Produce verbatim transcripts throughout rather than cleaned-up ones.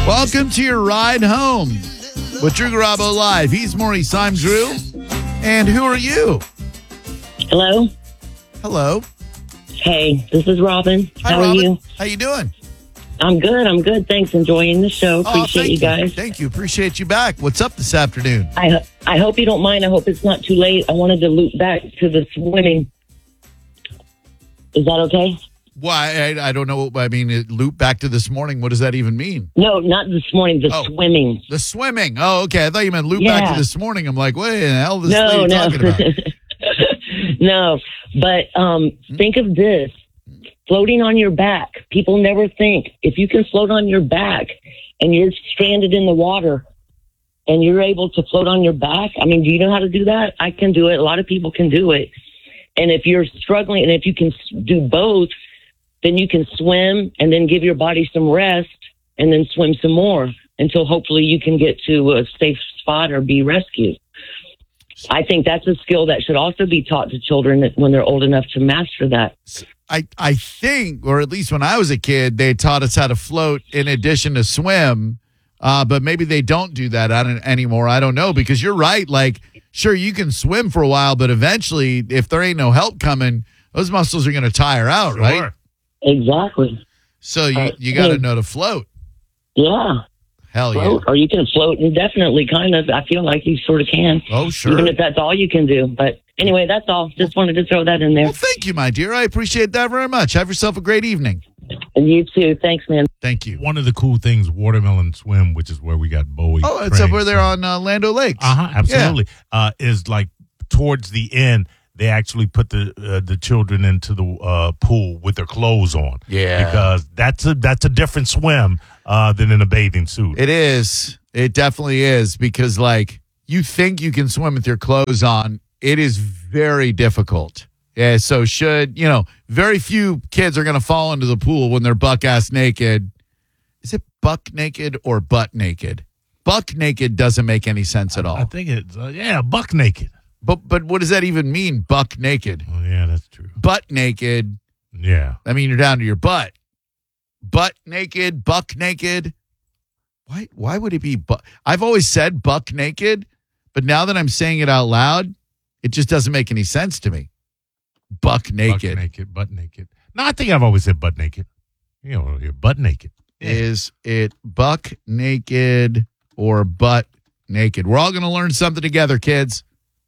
Welcome to your ride home with Drew Garabo Live. He's Maurice. I'm Drew. And who are you? Hello. Hello. Hey, this is Robin. Hi, How Robin. are you? How you doing? I'm good. I'm good. Thanks. Enjoying the show. Oh, Appreciate thank you guys. Thank you. Appreciate you back. What's up this afternoon? I ho- I hope you don't mind. I hope it's not too late. I wanted to loop back to the swimming. Is that okay? Why? I, I don't know. I mean, it loop back to this morning. What does that even mean? No, not this morning. The Oh. swimming. The swimming. Oh, okay. I thought you meant loop back Yeah. to this morning. I'm like, what the hell is this No, lady no, talking about? no. But um, think of this: floating on your back. People never think if you can float on your back and you're stranded in the water and you're able to float on your back. I mean, do you know how to do that? I can do it. A lot of people can do it. And if you're struggling, and if you can do both, then you can swim and then give your body some rest and then swim some more until hopefully you can get to a safe spot or be rescued. I think that's a skill that should also be taught to children when they're old enough to master that. I, I think, or at least when I was a kid, they taught us how to float in addition to swim. Uh, but maybe they don't do that I don't, anymore. I don't know, because you're right. Like, sure, you can swim for a while, but eventually, if there ain't no help coming, those muscles are going to tire out, Sure. right? Exactly. So you, Uh, you got to yeah. know to float. Yeah. Hell Float, yeah. or you can float indefinitely, kind of. I feel like you sort of can. Oh, sure. Even if that's all you can do. But anyway, that's all. Just wanted to throw that in there. Well, thank you, my dear. I appreciate that very much. Have yourself a great evening. And you too. Thanks, man. Thank you. One of the cool things, Watermelon Swim, which is where we got Bowie. Oh, it's up where they're on uh, Lando Lakes. Uh huh. Absolutely. Uh, is like towards the end, they actually put the uh, the children into the uh, pool with their clothes on. Yeah. Because that's a that's a different swim uh, than in a bathing suit. It is. It definitely is, because, like, you think you can swim with your clothes on. It is very difficult. Yeah, so should, you know, very few kids are going to fall into the pool when they're buck-ass naked. Is it buck naked or butt naked? Buck naked doesn't make any sense at all. I think it's uh, yeah, buck naked. But but what does that even mean, buck naked? Oh yeah, that's true. Butt naked, Yeah. I mean, you're down to your butt. Butt naked, buck naked. Why why would it be buck? I've always said buck naked, but now that I'm saying it out loud, it just doesn't make any sense to me. Buck naked. Buck naked, butt naked. No, I think I've always said butt naked. You know, you're butt naked. Yeah. Is it buck naked or butt naked? We're all going to learn something together, kids.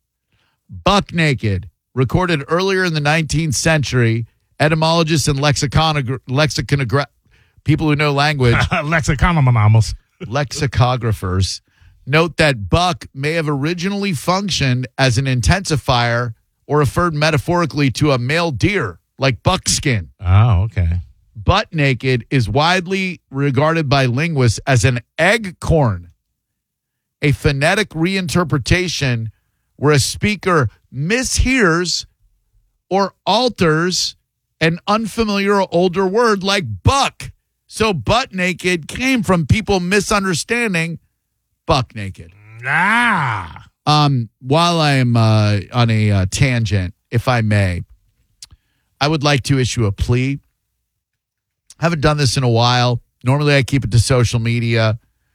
Buck naked, recorded earlier in the nineteenth century. Etymologists and lexiconogra- lexiconogra- people who know language, Lexiconomamos. lexicographers, note that buck may have originally functioned as an intensifier or referred metaphorically to a male deer, like buckskin. Oh, okay. Butt naked is widely regarded by linguists as an egg-corn, a phonetic reinterpretation where a speaker mishears or alters an unfamiliar or older word like buck. So butt naked came from people misunderstanding buck naked. Ah. Um, while I'm uh, on a uh, tangent, if I may, I would like to issue a plea. Haven't done this in a while. Normally I keep it to social media.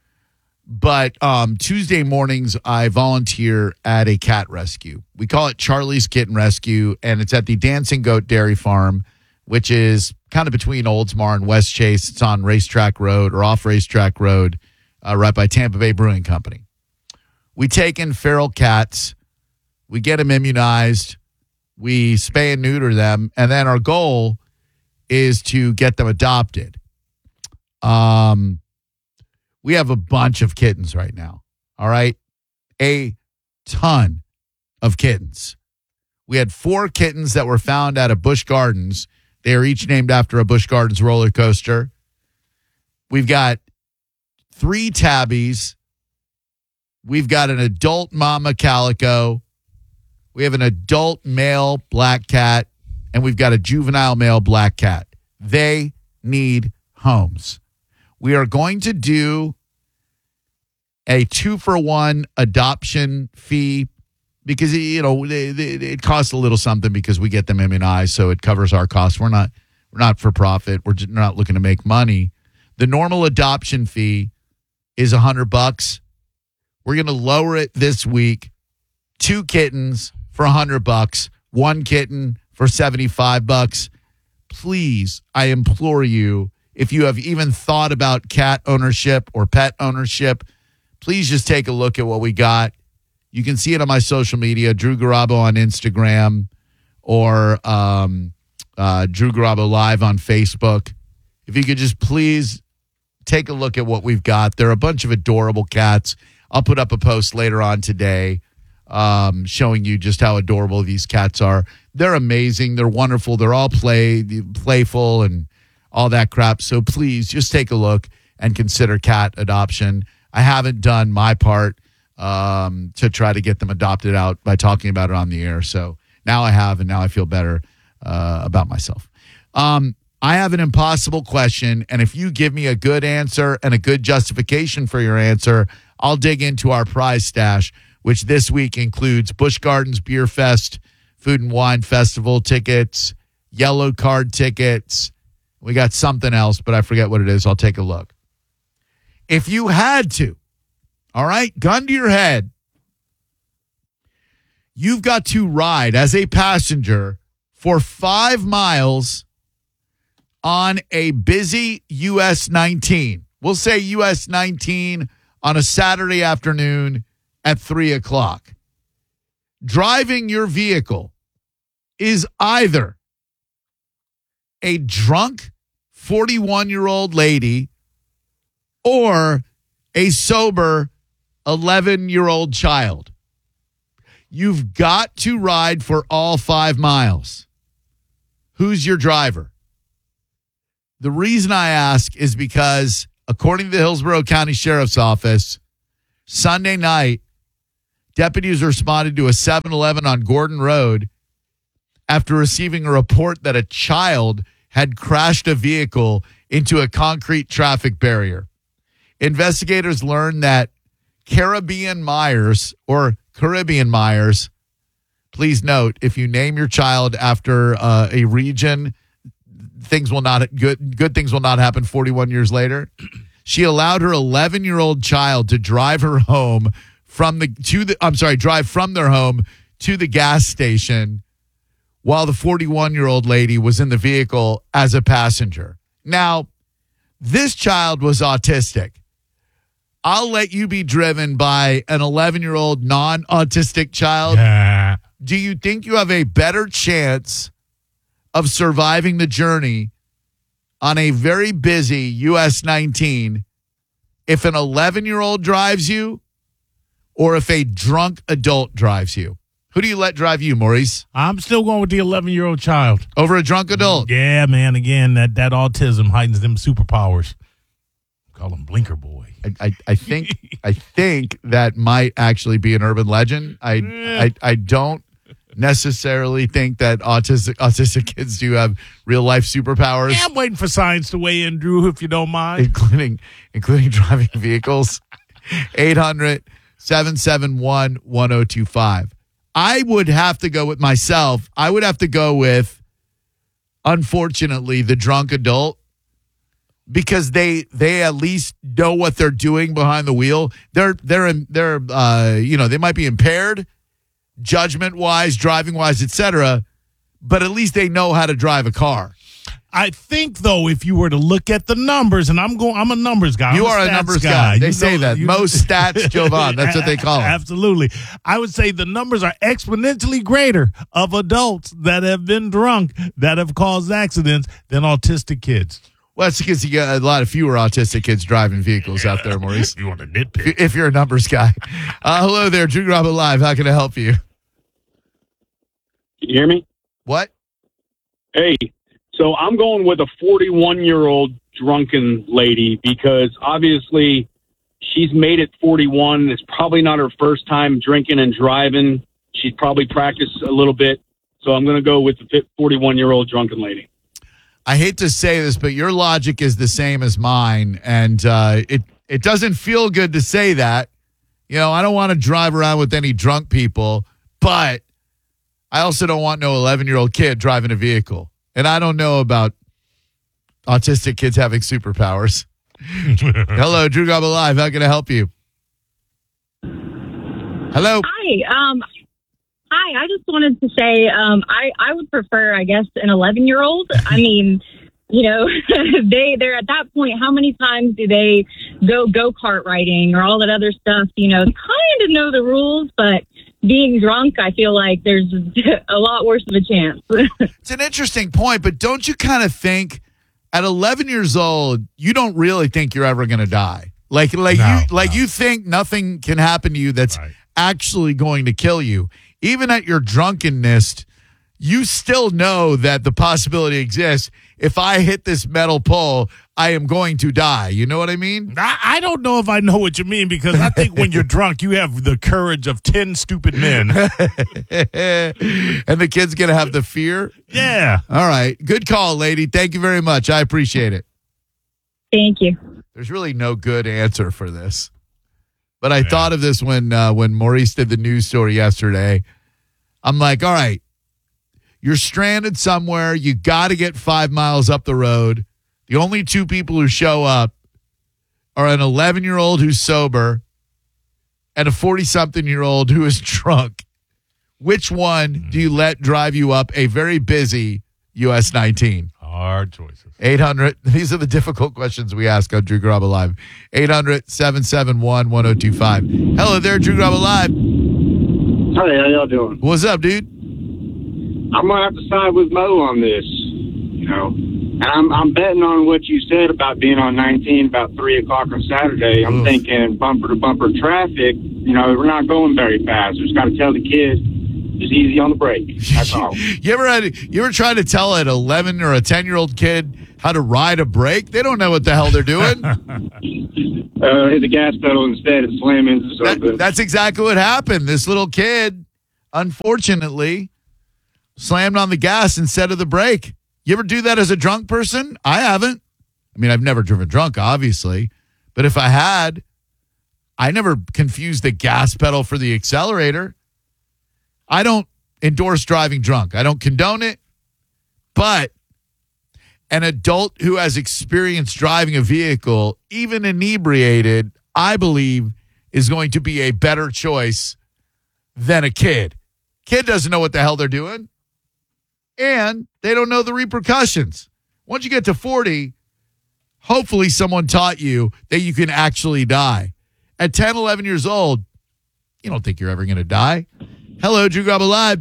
But um, Tuesday mornings, I volunteer at a cat rescue. We call it Charlie's Kitten Rescue, and it's at the Dancing Goat Dairy Farm, which is kind of between Oldsmar and West Chase. It's on Racetrack Road or off Racetrack Road, uh, right by Tampa Bay Brewing Company. We take in feral cats. We get them immunized. We spay and neuter them. And then our goal is to get them adopted. Um, we have a bunch of kittens right now. All right. A ton of kittens. We had four kittens that were found out of Busch Gardens. They are each named after a Busch Gardens roller coaster. We've got three tabbies. We've got an adult mama calico. We have an adult male black cat. And we've got a juvenile male black cat. They need homes. We are going to do a two-for-one adoption fee because, you know, it costs a little something because we get them immunized, so it covers our costs. We're not we're not for profit. We're just not looking to make money. The normal adoption fee is one hundred bucks. We're going to lower it this week. Two kittens for one hundred bucks. One kitten for seventy-five bucks. Please, I implore you, if you have even thought about cat ownership or pet ownership, please just take a look at what we got. You can see it on my social media, Drew Garabo on Instagram or um, uh, Drew Garabo Live on Facebook. If you could just please take a look at what we've got. There are a bunch of adorable cats. I'll put up a post later on today um, showing you just how adorable these cats are. They're amazing. They're wonderful. They're all play, playful and all that crap. So please just take a look and consider cat adoption. I haven't done my part um, to try to get them adopted out by talking about it on the air. So now I have, and now I feel better uh, about myself. Um, I have an impossible question, and if you give me a good answer and a good justification for your answer, I'll dig into our prize stash, which this week includes Busch Gardens Beer Fest, Food and Wine Festival tickets, Yellow Card tickets. We got something else, but I forget what it is. I'll take a look. If you had to, all right, gun to your head, you've got to ride as a passenger for five miles on a busy U S nineteen. We'll say U S nineteen on a Saturday afternoon at three o'clock. Driving your vehicle is either a drunk forty-one-year-old lady or a sober eleven-year-old child. You've got to ride for all five miles. Who's your driver? The reason I ask is because, according to the Hillsborough County Sheriff's Office, Sunday night, deputies responded to a seven eleven on Gordon Road after receiving a report that a child had crashed a vehicle into a concrete traffic barrier. Investigators learned that Caribbean Myers, or Caribbean Myers, please note, if you name your child after uh, a region, things will not good good things will not happen forty-one years later. She allowed her eleven-year-old child to drive her home from the to the I'm sorry, drive from their home to the gas station while the forty-one-year-old lady was in the vehicle as a passenger. Now, this child was autistic. I'll let you be driven by an eleven-year-old non-autistic child. Yeah. Do you think you have a better chance of surviving the journey on a very busy U S nineteen if an eleven-year-old drives you or if a drunk adult drives you? Who do you let drive you, Maurice? I'm still going with the eleven-year-old child. Over a drunk adult? Yeah, man. Again, that, that autism heightens them superpowers. Call him Blinker Boy. I, I, I think I think that might actually be an urban legend. I I, I don't necessarily think that autistic autistic kids do have real life superpowers. Yeah, I'm waiting for science to weigh in, Drew, if you don't mind. Including including driving vehicles. eight hundred, seven seven one, one oh two five. I would have to go with myself. I would have to go with, unfortunately, the drunk adult, because they they at least know what they're doing behind the wheel. They're they're they're uh, you know, they might be impaired, judgment wise, driving wise, et cetera, but at least they know how to drive a car. I think, though, if you were to look at the numbers, and I'm going, I'm a numbers guy. You I'm are a stats numbers guy. They You say know, that. you- Most stats, Jovan. That's what they call it. Absolutely. I would say the numbers are exponentially greater of adults that have been drunk that have caused accidents than autistic kids. Well, that's because you got a lot of fewer autistic kids driving vehicles out there, Maurice. You want to nitpick? If you're a numbers guy. Uh, hello there, Drew Garabo Live. How can I help you? Can you hear me? What? Hey, so I'm going with a forty-one-year-old drunken lady because obviously she's made it forty-one. It's probably not her first time drinking and driving. She's probably practiced a little bit. So I'm going to go with the forty-one-year-old drunken lady. I hate to say this, but your logic is the same as mine, and uh, it it doesn't feel good to say that. You know, I don't want to drive around with any drunk people, but I also don't want no eleven-year-old kid driving a vehicle. And I don't know about autistic kids having superpowers. Hello, Drew Garabo Live. How can I help you? Hello. Hi. Um, hi. I just wanted to say um, I, I would prefer, I guess, an eleven-year-old. I mean, you know, they, they're at that point, how many times do they go go-kart riding or all that other stuff, you know, kind of know the rules, but being drunk, I feel like there's a lot worse of a chance. It's an interesting point, but don't you kind of think at eleven years old, you don't really think you're ever going to die? Like, like No, you, like no. you think nothing can happen to you that's Right. actually going to kill you. Even at your drunkenness, you still know that the possibility exists. If I hit this metal pole, I am going to die. You know what I mean? I, I don't know if I know what you mean, because I think when you're drunk, you have the courage of ten stupid men. And the kid's going to have the fear. Yeah. All right. Good call, lady. Thank you very much. I appreciate it. Thank you. There's really no good answer for this. But I yeah. thought of this when uh, when Maurice did the news story yesterday. I'm like, all right, you're stranded somewhere. You got to get five miles up the road. The only two people who show up are an eleven-year-old who's sober and a forty-something-year-old who is drunk. Which one do you let drive you up a very busy U S nineteen? Hard choices. eight hundred These are the difficult questions we ask on Drew Garabo Live. eight hundred, seven seven one, one oh two five. Hello there, Drew Garabo Live. Hey, how y'all doing? What's up, dude? I'm gonna have to side with Mo on this, you know. And I'm I'm betting on what you said about being on nineteen about three o'clock on Saturday. I'm Oof. thinking bumper to bumper traffic. You know, we're not going very fast. Just got to tell the kids just easy on the brake. That's all. you ever had you ever tried to tell an eleven or a ten year old kid how to ride a brake? They don't know what the hell they're doing. uh, hit the gas pedal instead of slam into something. That, that's exactly what happened. This little kid, unfortunately, slammed on the gas instead of the brake. You ever do that as a drunk person? I haven't. I mean, I've never driven drunk, obviously. But if I had, I never confused the gas pedal for the accelerator. I don't endorse driving drunk. I don't condone it. But an adult who has experience driving a vehicle, even inebriated, I believe is going to be a better choice than a kid. Kid doesn't know what the hell they're doing. And they don't know the repercussions. Once you get to forty, hopefully someone taught you that you can actually die. At ten, eleven years old, you don't think you're ever going to die. Hello, Drew Garabo Live.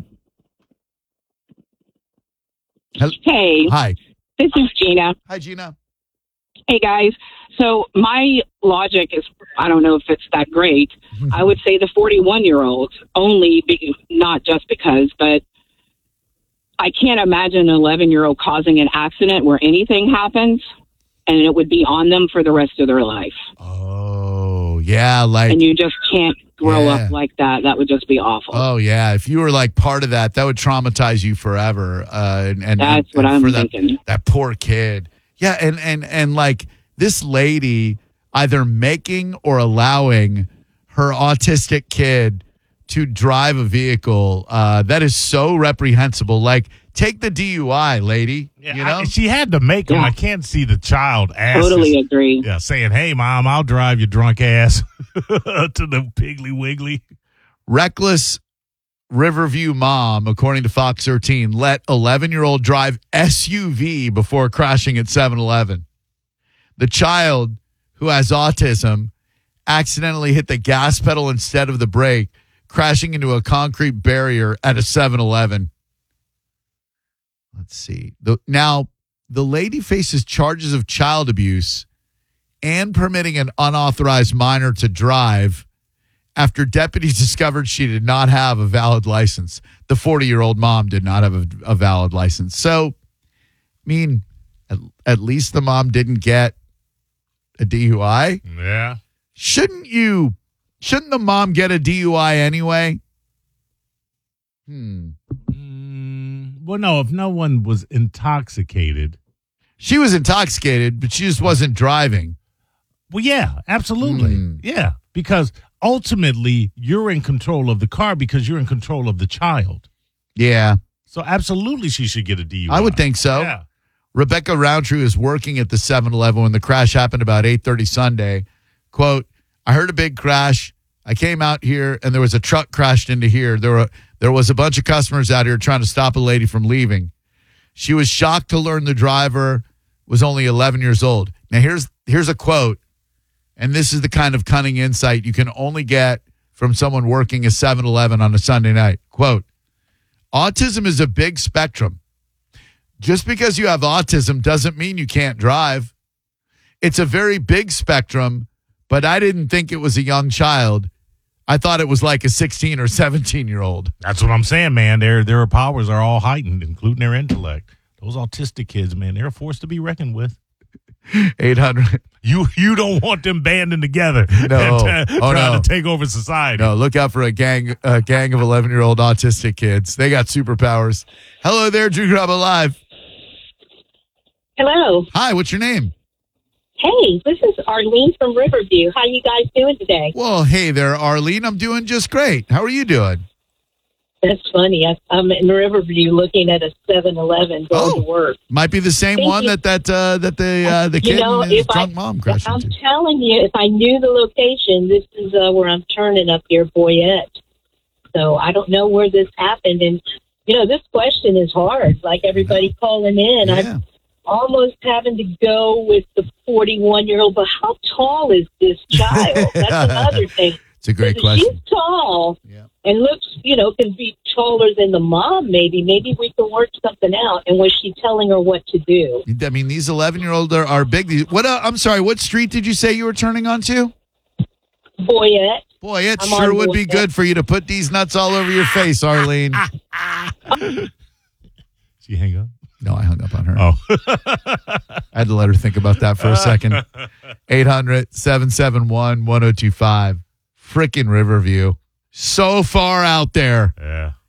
Hello. Hey, Hi. this is Gina. Hi, Gina. Hey, guys. So my logic is, I don't know if it's that great. I would say the forty-one-year-old, only, be, not just because, but I can't imagine an eleven-year-old causing an accident where anything happens, and it would be on them for the rest of their life. Oh, yeah. Like, and you just can't grow Yeah. up like that. That would just be awful. oh, yeah. If you were like part of that, that would traumatize you forever. Uh, and, and That's and what I'm for that, thinking. That poor kid. Yeah. And, and, and like this lady either making or allowing her autistic kid to drive a vehicle, uh, that is so reprehensible. Like, take the D U I, lady. Yeah, you know? I, she had to make them. Yeah. I can't see the child asses. Totally agree. Yeah, saying, hey, Mom, I'll drive your drunk ass to the Piggly Wiggly. Reckless Riverview mom, according to Fox thirteen, let eleven-year-old drive S U V before crashing at seven eleven. The child, who has autism, accidentally hit the gas pedal instead of the brake, crashing into a concrete barrier at a seven eleven. Let's see. The, now, the lady faces charges of child abuse and permitting an unauthorized minor to drive after deputies discovered she did not have a valid license. The forty-year-old mom did not have a, a valid license. So, I mean, at, at least the mom didn't get a D U I. Yeah. Shouldn't you, shouldn't the mom get a D U I anyway? Hmm. Mm, well, no, if no one was intoxicated. She was intoxicated, but she just wasn't driving. Well, yeah, absolutely. Mm. Yeah, because ultimately you're in control of the car because you're in control of the child. Yeah, So absolutely she should get a D U I. I would think so. Yeah. Rebecca Roundtree was working at the seven eleven when the crash happened about eight thirty Sunday. Quote, I heard a big crash. I came out here, and there was a truck crashed into here. There were there was a bunch of customers out here trying to stop a lady from leaving. She was shocked to learn the driver was only eleven years old. Now, here's here's a quote, and this is the kind of cunning insight you can only get from someone working a seven eleven on a Sunday night. Quote, autism is a big spectrum. Just because you have autism doesn't mean you can't drive. It's a very big spectrum, but I didn't think it was a young child. I thought it was like a sixteen or seventeen-year-old. That's what I'm saying, man. Their their powers are all heightened, including their intellect. Those autistic kids, man, they're a force to be reckoned with. eight hundred You you don't want them banding together No. and t- Oh, trying no. to take over society. No, look out for a gang a gang of eleven-year-old autistic kids. They got superpowers. Hello there, Drew Grubba Live. Hello. Hi, what's your name? Hey, this is Arlene from Riverview. How you guys doing today? Well, hey there, Arlene. I'm doing just great. How are you doing? That's funny. I, I'm in Riverview looking at a seven eleven going Oh. to work. Might be the same Thank one you. that that uh, that the uh, the You kid know, and his if I- drunk mom crashed I'm into. telling you, if I knew the location, this is uh, where I'm turning up here, Boyette. So I don't know where this happened. And, you know, this question is hard, like everybody calling in. Yeah. I'm almost having to go with the forty-one-year-old, but how tall is this child? That's another thing. It's a great If question. she's tall Yeah. and looks, you know, can be taller than the mom, maybe. Maybe we can work something out. And was she telling her what to do? I mean, these eleven-year-olds are, are big. These- What? Uh, I'm sorry. What street did you say you were turning onto? Boyette. Boy, it I'm sure on would be Boyette. good for you to put these nuts all over your face, Arlene. She hang up? No, I hung up on her. Oh. I had to let her think about that for a second. eight hundred, seven seven one, one oh two five. Frickin' Riverview. So far out there. Yeah.